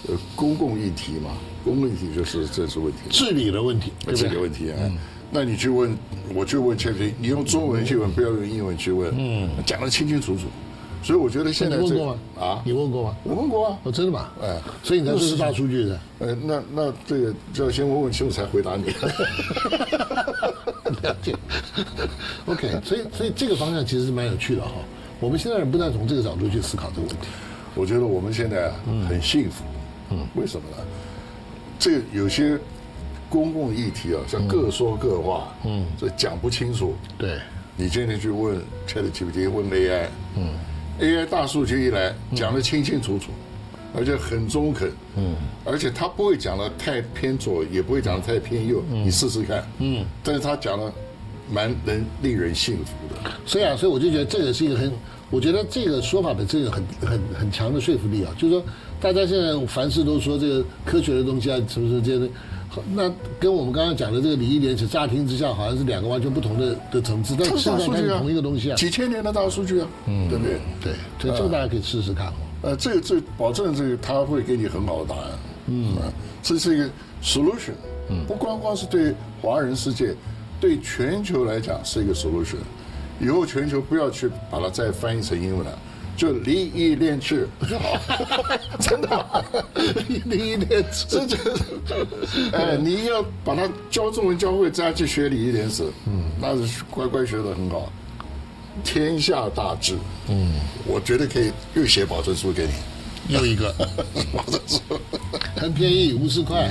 公共议题嘛，公共议题就是政治问题， 治理的问题，对不对？ 治理问题啊。那你去问，我去问 ChatGPT， 你用中文去问，不要用英文去问，讲得清清楚楚。所以我觉得现在你问过吗？ 啊， 你问过吗？ 我问过啊。 真的吗？ 哎， 所以你才是大数据的。 那这个就要先问问清楚才回答你。 了解。OK， 所以这个方向其实是蛮有趣的哈。我们现在人不但从这个角度去思考这个问题。 我觉得我们现在很幸福。为什么呢？这个有些公共议题啊，像各说各话，这讲不清楚。 对。 你今天去问 ChatGPT， 问 AI，AI 大数据一来，讲得清清楚楚，而且很中肯，而且他不会讲得太偏左，也不会讲得太偏右，你试试看，但是他讲得蛮能令人信服的。 所以我就觉得这个是一个我觉得这个说法本身有很强的说服力啊，就是说大家现在凡事都说这个科学的东西啊，什么这些的。那跟我们刚刚讲的这个礼义廉耻，乍听之下好像是两个完全不同的层次，但事实上它是同一个东西啊， 几千年的大数据啊，对不对？ 对，所以这个大家可以试试看哦。 这保证他会给你很好的答案。这是一个 solution，不光是对华人世界，对全球来讲是一个 solution。以后全球不要去把它再翻译成英文了。就礼义廉耻就好，真的， 礼义廉耻， 这就是，你要把它教中文教会，再去学礼义廉耻，那是乖乖学得很好，天下大治，我觉得可以又写保证书给你， 又一个保证书， 很便宜，50块，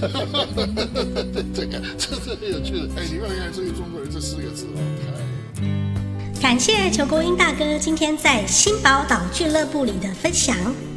这是很有趣的。 你看看这个中国人这4个字啊， 感谢裘国英大哥今天在新宝岛俱乐部里的分享。